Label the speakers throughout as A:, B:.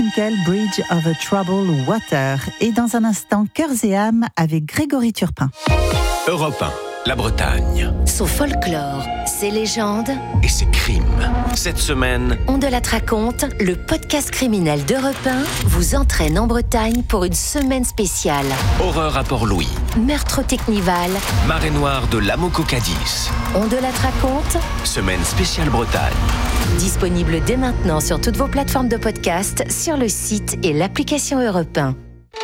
A: Bridge over Troubled Water. Et dans un instant, Cœurs et âmes avec Grégory Turpin.
B: Europe 1, la Bretagne.
C: Son folklore, ses légendes
B: et ses crimes. Cette semaine,
C: On de la raconte, le podcast criminel d'Europe 1 vous entraîne en Bretagne pour une semaine spéciale.
B: horreur à Port-Louis,
C: Meurtre au Technival,
B: marée noire de l'Amoco-Cadiz.
C: On de la raconte,
B: Semaine spéciale Bretagne.
C: disponible dès maintenant sur toutes vos plateformes de podcast, sur le site et l'application Europe 1.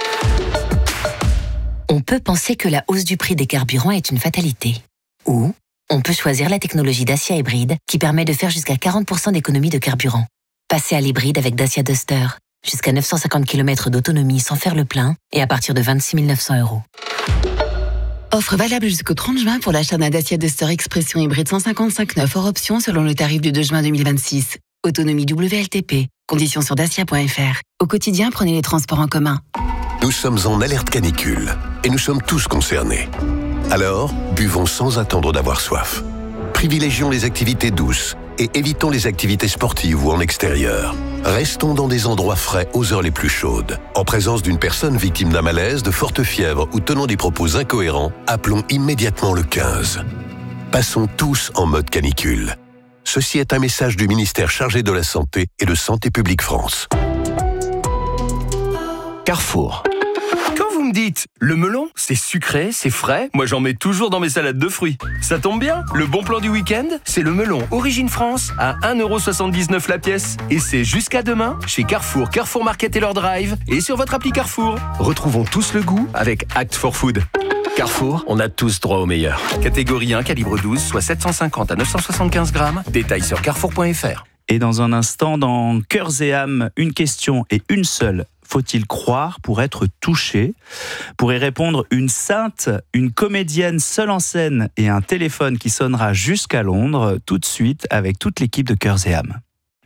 C: On peut penser que la hausse du prix des carburants est une fatalité. Ou on peut choisir la technologie Dacia Hybride qui permet de faire jusqu'à 40% d'économie de carburant. Passez à l'hybride avec Dacia Duster. Jusqu'à 950 km d'autonomie sans faire le plein et à partir de 26 900 €.
D: Offre valable jusqu'au 30 juin pour l'achat d'un Dacia Duster Expression hybride 155 hors option selon le tarif du 2 juin 2026. Autonomie WLTP. Conditions sur dacia.fr. Au quotidien, prenez les transports en commun.
E: Nous sommes en alerte canicule et nous sommes tous concernés. Alors, buvons sans attendre d'avoir soif. Privilégions les activités douces et évitons les activités sportives ou en extérieur. Restons dans des endroits frais aux heures les plus chaudes. En présence d'une personne victime d'un malaise, de forte fièvre ou tenant des propos incohérents, appelons immédiatement le 15. Passons tous en mode canicule. Ceci est un message du ministère chargé de la Santé et de Santé publique France.
F: Carrefour. Quand vous me dites le melon, c'est sucré, c'est frais, moi j'en mets toujours dans mes salades de fruits. Ça tombe bien, le bon plan du week-end, c'est le melon Origine France à 1,79€ la pièce. Et c'est jusqu'à demain chez Carrefour, Carrefour Market et leur drive et sur votre appli Carrefour. Retrouvons tous le goût avec Act for Food. Carrefour, on a tous droit au meilleur. Catégorie 1, calibre 12, soit 750 à 975 grammes. Détails sur carrefour.fr.
G: Et dans un instant, dans Cœurs et âmes, une question et une seule. Faut-il croire pour être touché ? Pour y répondre, une sainte, une comédienne seule en scène et un téléphone qui sonnera jusqu'à Londres, tout de suite avec toute l'équipe de Cœurs et âmes.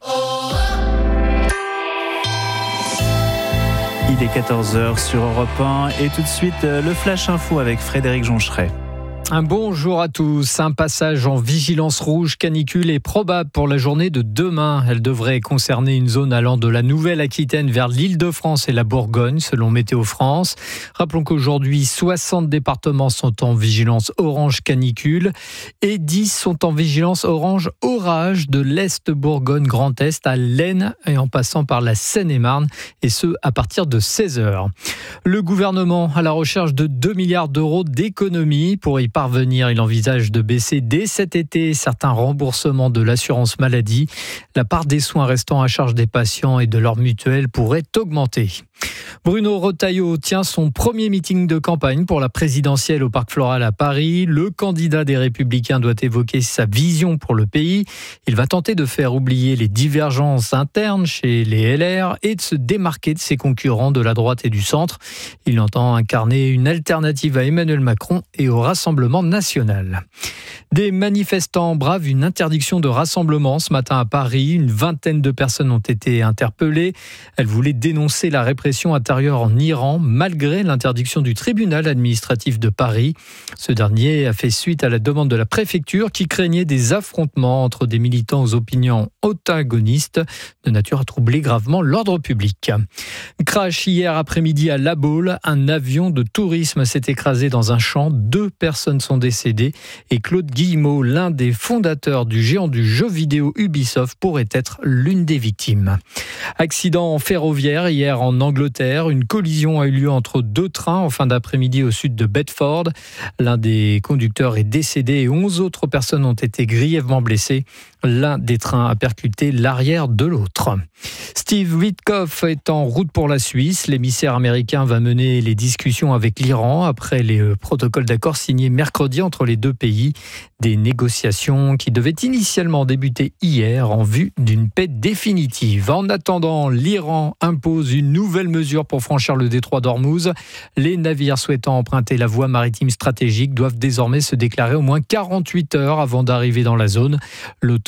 G: Il est 14h sur Europe 1 et tout de suite le Flash Info avec Frédéric Joncheret.
H: Un bonjour à tous. Un passage en vigilance rouge canicule est probable pour la journée de demain. Elle devrait concerner une zone allant de la Nouvelle-Aquitaine vers l'Île-de-France et la Bourgogne, selon Météo France. Rappelons qu'aujourd'hui, 60 départements sont en vigilance orange canicule et 10 sont en vigilance orange orage de l'Est Bourgogne Grand Est à l'Aisne et en passant par la Seine-et-Marne, et ce à partir de 16h. Le gouvernement à la recherche de 2 milliards d'euros d'économies. Pour y parvenir, il envisage de baisser dès cet été certains remboursements de l'assurance maladie. La part des soins restant à charge des patients et de leur mutuelle pourrait augmenter. Bruno Retailleau tient son premier meeting de campagne pour la présidentielle au Parc Floral à Paris. Le candidat des Républicains doit évoquer sa vision pour le pays. Il va tenter de faire oublier les divergences internes chez les LR et de se démarquer de ses concurrents de la droite et du centre. Il entend incarner une alternative à Emmanuel Macron et au Rassemblement national. Des manifestants bravent une interdiction de rassemblement ce matin à Paris. Une vingtaine de personnes ont été interpellées. Elles voulaient dénoncer la répression intérieure en Iran, malgré l'interdiction du tribunal administratif de Paris. Ce dernier a fait suite à la demande de la préfecture qui craignait des affrontements entre des militants aux opinions antagonistes, de nature à troubler gravement l'ordre public. Crash hier après-midi à La Baule. Un avion de tourisme s'est écrasé dans un champ. 2 personnes sont décédées et Claude Guillemot, l'un des fondateurs du géant du jeu vidéo Ubisoft, pourrait être l'une des victimes. Accident ferroviaire hier en Angleterre. Une collision a eu lieu entre 2 trains en fin d'après-midi au sud de Bedford. L'un des conducteurs est décédé et 11 autres personnes ont été grièvement blessées. L'un des trains a percuté l'arrière de l'autre. Steve Witkoff est en route pour la Suisse. L'émissaire américain va mener les discussions avec l'Iran après les protocoles d'accord signés mercredi entre les deux pays. Des négociations qui devaient initialement débuter hier en vue d'une paix définitive. En attendant, l'Iran impose une nouvelle mesure pour franchir le détroit d'Ormuz. Les navires souhaitant emprunter la voie maritime stratégique doivent désormais se déclarer au moins 48 heures avant d'arriver dans la zone. L'OTAN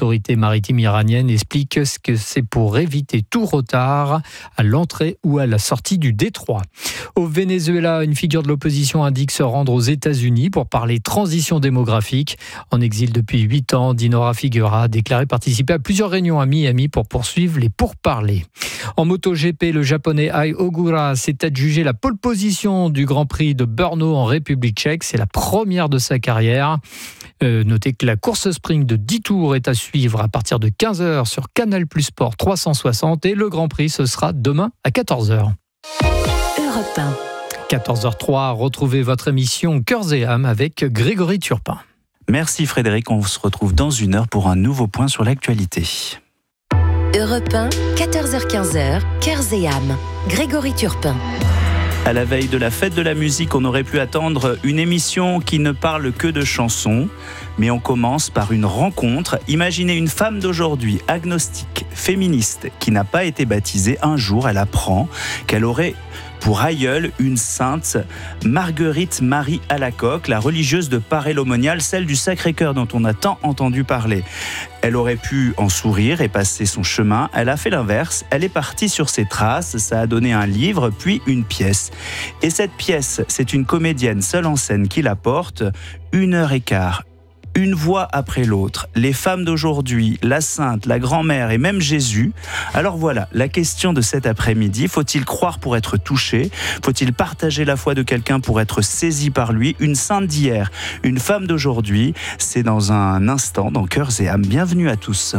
H: autorités maritimes iraniennes expliquent que c'est pour éviter tout retard à l'entrée ou à la sortie du détroit. Au Venezuela, une figure de l'opposition indique se rendre aux États-Unis pour parler transition démographique. En exil depuis 8 ans, Dinora Figueira a déclaré participer à plusieurs réunions à Miami pour poursuivre les pourparlers. En MotoGP, le japonais Ai Ogura s'est adjugé la pole position du Grand Prix de Brno en République tchèque. C'est la première de sa carrière. Notez que la course sprint de 10 tours est à suivre à partir de 15h sur Canal+ Sport 360 et le Grand Prix, ce sera demain à 14h.
C: Europe 1.
H: 14h03, retrouvez votre émission Cœurs et âmes avec Grégory Turpin.
G: Merci Frédéric, on se retrouve dans une heure pour un nouveau point sur l'actualité.
C: Europe 1, 14h-15h, Cœurs et âmes. Grégory Turpin.
G: À la veille de la fête de la musique, on aurait pu attendre une émission qui ne parle que de chansons. Mais on commence par une rencontre. Imaginez une femme d'aujourd'hui, agnostique, féministe, qui n'a pas été baptisée. Un jour, elle apprend qu'elle aurait pour aïeule une sainte, Marguerite Marie Alacoque, la religieuse de Paray-le-Monial, celle du Sacré-Cœur dont on a tant entendu parler. Elle aurait pu en sourire et passer son chemin. Elle a fait l'inverse. Elle est partie sur ses traces. Ça a donné un livre, puis une pièce. Et cette pièce, c'est une comédienne seule en scène qui la porte. 1h15. Une voix après l'autre, les femmes d'aujourd'hui, la sainte, la grand-mère et même Jésus. Alors voilà, la question de cet après-midi, faut-il croire pour être touché ? Faut-il partager la foi de quelqu'un pour être saisi par lui ? Une sainte d'hier, une femme d'aujourd'hui, c'est dans un instant dans Cœurs et âmes. Bienvenue à tous.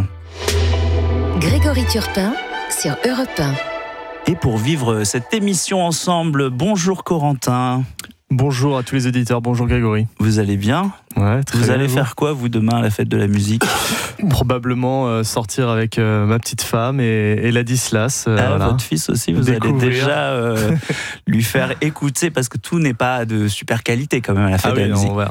C: Grégory Turpin sur Europe 1.
G: Et pour vivre cette émission ensemble, bonjour Corentin.
I: Bonjour à tous les auditeurs, bonjour Grégory.
G: Vous allez bien ?
I: Ouais, très bien.
G: Vous allez faire quoi, vous, demain, à la fête de la musique ?
I: Probablement sortir avec ma petite femme et Ladislas. Voilà.
G: Votre fils aussi, vous allez déjà lui faire écouter, parce que tout n'est pas de super qualité quand même à la fête de la musique.